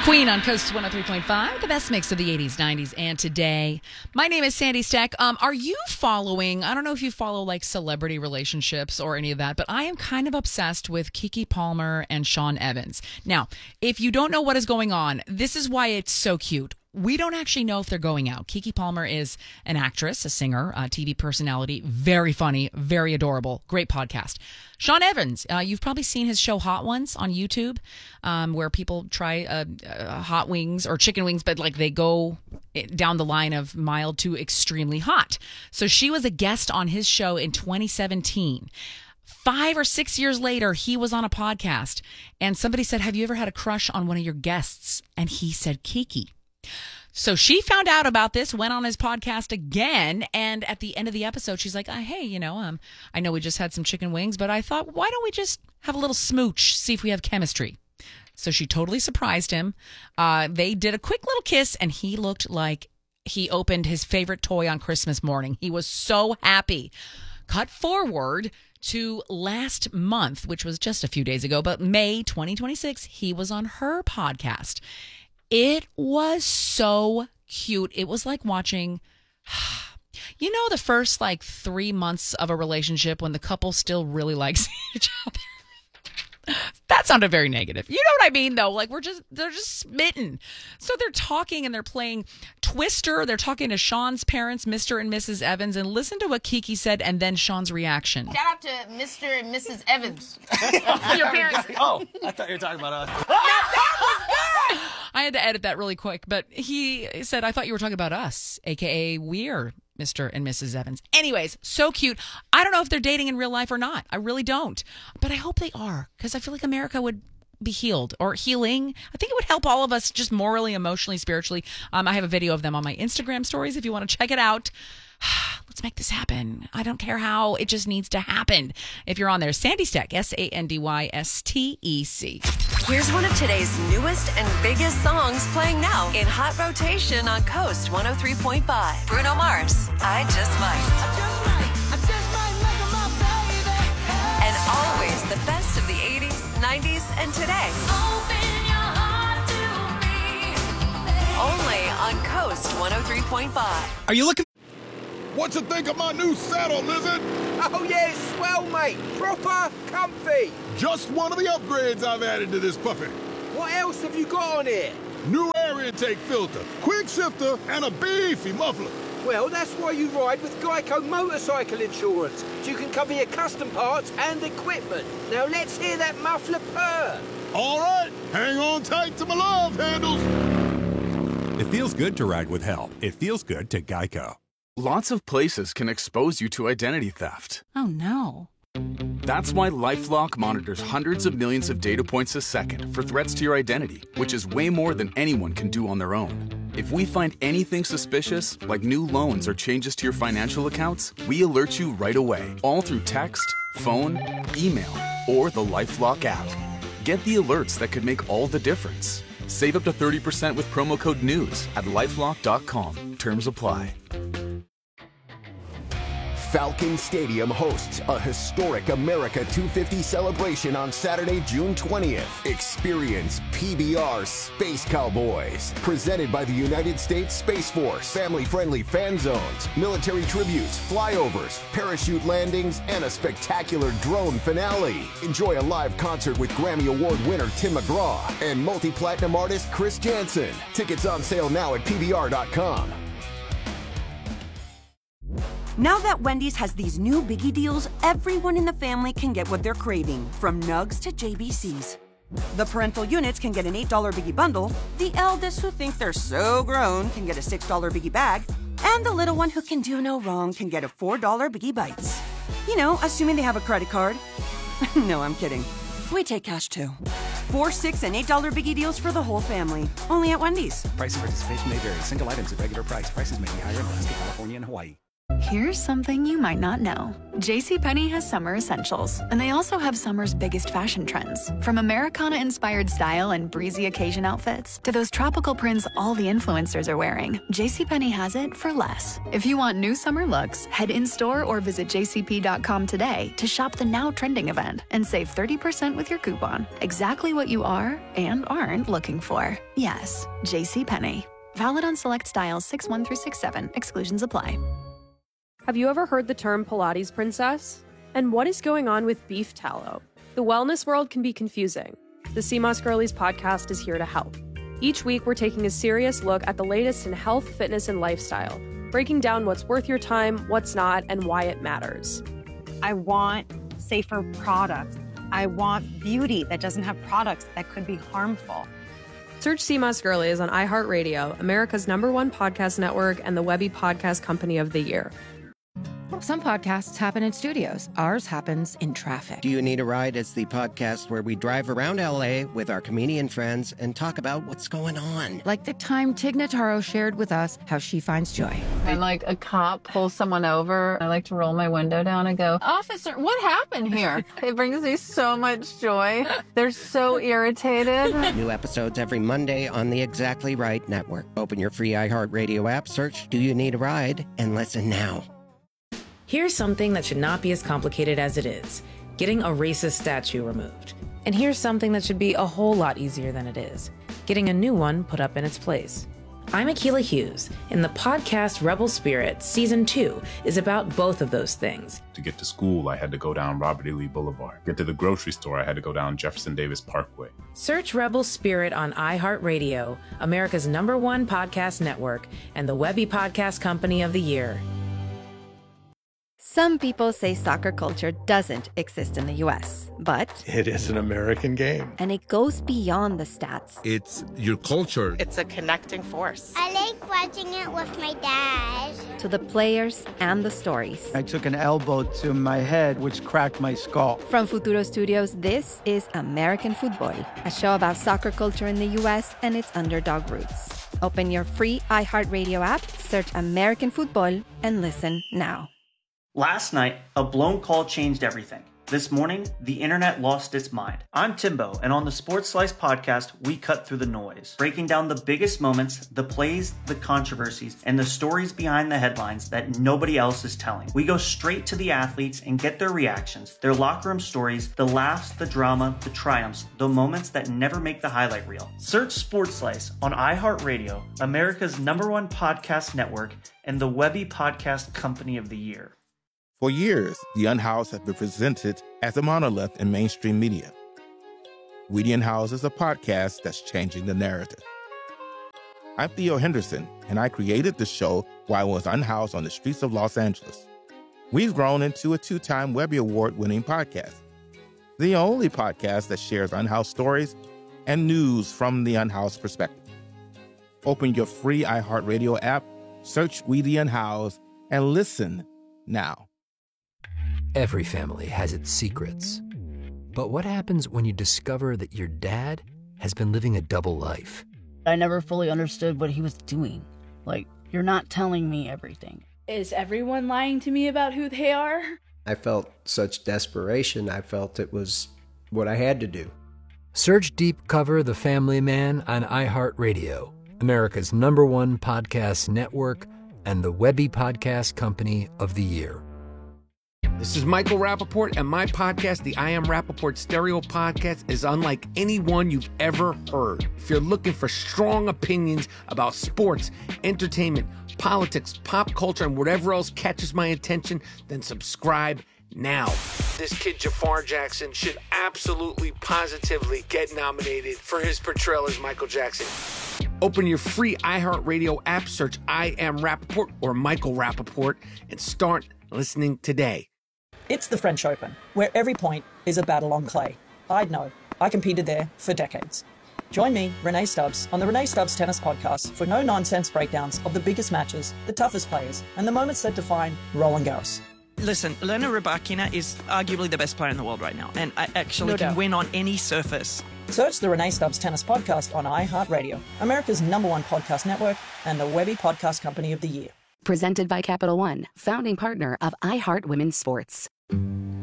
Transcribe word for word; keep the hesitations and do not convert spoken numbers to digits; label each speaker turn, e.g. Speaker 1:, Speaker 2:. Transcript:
Speaker 1: Queen on Coast one oh three point five, the best mix of the eighties, nineties, and today. My name is Sandy Stack. Um, are you following, I don't know if you follow like celebrity relationships or any of that, but I am kind of obsessed with Keke Palmer and Sean Evans. Now, if you don't know what is going on, this is why it's so cute. We don't actually know if they're going out. Keke Palmer is an actress, a singer, a T V personality, very funny, very adorable, great podcast. Sean Evans, uh, you've probably seen his show Hot Ones on YouTube, um, where people try uh, uh, hot wings or chicken wings, but like they go down the line of mild to extremely hot. So she was a guest on his show in twenty seventeen. Five or six years later, he was on a podcast, and somebody said, "Have you ever had a crush on one of your guests?" And he said, "Keke." So she found out about this, went on his podcast again, and at the end of the episode, she's like, uh, hey, you know, um, I know we just had some chicken wings, but I thought, why don't we just have a little smooch, see if we have chemistry? So she totally surprised him. Uh, they did a quick little kiss, and he looked like he opened his favorite toy on Christmas morning. He was so happy. Cut forward to last month, which was just a few days ago, but May twenty twenty-six, he was on her podcast. It was so cute. It was like watching, you know, the first like three months of a relationship when the couple still really likes each other. That sounded very negative. You know what I mean, though? Like we're just, they're just smitten. So they're talking and they're playing Twister. They're talking to Sean's parents, Mister and Missus Evans, and listen to what Keke said and then Sean's reaction.
Speaker 2: Shout out to Mister and Missus Evans. Your parents.
Speaker 3: Oh, I thought you were talking about us.
Speaker 2: That was good.
Speaker 1: I had to edit that really quick, but he said, I thought you were talking about us, a k a we're Mister and Missus Evans. Anyways, so cute. I don't know if they're dating in real life or not. I really don't. But I hope they are, because I feel like America would be healed or healing. I think it would help all of us just morally, emotionally, spiritually. Um, I have a video of them on my Instagram stories if you want to check it out. Let's make this happen. I don't care how. It just needs to happen. If you're on there, Sandy Stack, S A N D Y S T E C.
Speaker 4: Here's one of today's newest and biggest songs playing now in hot rotation on Coast one oh three point five. Bruno Mars, I Just Might.
Speaker 5: I just might, I just might make her my baby.
Speaker 4: And always the best of the eighties, nineties, and today.
Speaker 5: Open your heart to me, baby.
Speaker 4: Only on Coast one oh three point five.
Speaker 6: Are you looking?
Speaker 7: What you think of my new saddle, Lizard?
Speaker 8: Oh yeah, it's swell, mate. Proper comfy.
Speaker 7: Just one of the upgrades I've added to this puppy.
Speaker 8: What else have you got on here?
Speaker 7: New air intake filter, quick shifter, and a beefy muffler.
Speaker 8: Well, that's why you ride with Geico Motorcycle Insurance. So you can cover your custom parts and equipment. Now let's hear that muffler purr.
Speaker 7: All right, hang on tight to my love handles.
Speaker 6: It feels good to ride with help. It feels good to Geico.
Speaker 9: Lots of places can expose you to identity theft.
Speaker 1: Oh, no.
Speaker 9: That's why LifeLock monitors hundreds of millions of data points a second for threats to your identity, which is way more than anyone can do on their own. If we find anything suspicious, like new loans or changes to your financial accounts, we alert you right away, all through text, phone, email, or the LifeLock app. Get the alerts that could make all the difference. Save up to thirty percent with promo code NEWS at lifelock dot com. Terms apply.
Speaker 10: Falcon Stadium hosts a historic America two fifty celebration on Saturday, June twentieth. Experience P B R Space Cowboys, presented by the United States Space Force. Family-friendly fan zones, military tributes, flyovers, parachute landings, and a spectacular drone finale. Enjoy a live concert with Grammy Award winner Tim McGraw and multi-platinum artist Chris Jansen. Tickets on sale now at P B R dot com.
Speaker 11: Now that Wendy's has these new biggie deals, everyone in the family can get what they're craving, from nugs to J B Cs. The parental units can get an eight dollar biggie bundle, the eldest who think they're so grown can get a six dollar biggie bag, and the little one who can do no wrong can get a four dollar biggie bites. You know, assuming they have a credit card. No, I'm kidding. We take cash too. Four, six, and eight dollar biggie deals for the whole family. Only at Wendy's.
Speaker 12: Price and participation may vary. Single items at regular price. Prices may be higher in Alaska, California, and Hawaii.
Speaker 3: Here's something you might not know. JCPenney has summer essentials, and they also have summer's biggest fashion trends. From Americana-inspired style and breezy occasion outfits to those tropical prints all the influencers are wearing, JCPenney has it for less. If you want new summer looks, head in-store or visit j c p dot com today to shop the now trending event and save thirty percent with your coupon. Exactly what you are and aren't looking for. Yes, JCPenney. Valid on select styles six one through six seven. Exclusions apply.
Speaker 12: Have you ever heard the term Pilates princess? And what is going on with beef tallow? The wellness world can be confusing. The Sea Moss Girlies podcast is here to help. Each week, we're taking a serious look at the latest in health, fitness, and lifestyle, breaking down what's worth your time, what's not, and why it matters.
Speaker 13: I want safer products. I want beauty that doesn't have products that could be harmful.
Speaker 12: Search Sea Moss Girlies on iHeartRadio, America's number one podcast network, and the Webby Podcast Company of the Year.
Speaker 14: Some podcasts happen in studios. Ours happens in traffic.
Speaker 15: Do You Need a Ride? Is the podcast where we drive around L A with our comedian friends and talk about what's going on.
Speaker 14: Like the time Tig Notaro shared with us how she finds joy.
Speaker 16: When like a cop pulls someone over, I like to roll my window down and go, "Officer, what happened here?" It brings me so much joy. They're so irritated.
Speaker 15: New episodes every Monday on the Exactly Right Network. Open your free iHeartRadio app, search Do You Need a Ride, and listen now.
Speaker 17: Here's something that should not be as complicated as it is: getting a racist statue removed. And here's something that should be a whole lot easier than it is: getting a new one put up in its place. I'm Akilah Hughes, and the podcast Rebel Spirit Season two is about both of those things.
Speaker 18: To get to school, I had to go down Robert E. Lee Boulevard. Get to the grocery store, I had to go down Jefferson Davis Parkway.
Speaker 17: Search Rebel Spirit on iHeartRadio, America's number one podcast network, and the Webby Podcast Company of the Year.
Speaker 19: Some people say soccer culture doesn't exist in the U S, but
Speaker 20: it is an American game.
Speaker 19: And it goes beyond the stats.
Speaker 7: It's your culture.
Speaker 21: It's a connecting force.
Speaker 22: I like watching it with my dad.
Speaker 19: To the players and the stories.
Speaker 23: I took an elbow to my head, which cracked my skull.
Speaker 19: From Futuro Studios, this is American Football, a show about soccer culture in the U S and its underdog roots. Open your free iHeartRadio app, search American Football, and listen now.
Speaker 24: Last night, a blown call changed everything. This morning, the internet lost its mind. I'm Timbo, and on the Sports Slice podcast, we cut through the noise, breaking down the biggest moments, the plays, the controversies, and the stories behind the headlines that nobody else is telling. We go straight to the athletes and get their reactions, their locker room stories, the laughs, the drama, the triumphs, the moments that never make the highlight reel. Search Sports Slice on iHeartRadio, America's number one podcast network, and the Webby Podcast Company of the Year.
Speaker 25: For years, The Unhoused has been presented as a monolith in mainstream media. We the Unhoused is a podcast that's changing the narrative. I'm Theo Henderson, and I created the show while I was unhoused on the streets of Los Angeles. We've grown into a two-time Webby Award-winning podcast, the only podcast that shares unhoused stories and news from the unhoused perspective. Open your free iHeartRadio app, search We the Unhoused, and listen now.
Speaker 26: Every family has its secrets. But what happens when you discover that your dad has been living a double life?
Speaker 27: I never fully understood what he was doing. Like, you're not telling me everything.
Speaker 28: Is everyone lying to me about who they are?
Speaker 29: I felt such desperation. I felt it was what I had to do.
Speaker 26: Search Deep Cover The Family Man on iHeartRadio, America's number one podcast network, and the Webby Podcast Company of the Year.
Speaker 30: This is Michael Rappaport, and my podcast, the I Am Rappaport Stereo Podcast, is unlike any one you've ever heard. If you're looking for strong opinions about sports, entertainment, politics, pop culture, and whatever else catches my attention, then subscribe now. This kid, Jafar Jackson, should absolutely, positively get nominated for his portrayal as Michael Jackson. Open your free iHeartRadio app, search I Am Rappaport or Michael Rappaport, and start listening today.
Speaker 31: It's the French Open, where every point is a battle on clay. I'd know. I competed there for decades. Join me, Renee Stubbs, on the Renee Stubbs Tennis Podcast for no-nonsense breakdowns of the biggest matches, the toughest players, and the moments that define Roland Garros.
Speaker 32: Listen, Elena Rybakina is arguably the best player in the world right now, and I actually
Speaker 31: No
Speaker 32: can
Speaker 31: doubt.
Speaker 32: win on any surface.
Speaker 31: Search the Renee Stubbs Tennis Podcast on iHeartRadio, America's number one podcast network, and the Webby Podcast Company of the Year.
Speaker 1: Presented by Capital One, founding partner of iHeart Women's Sports.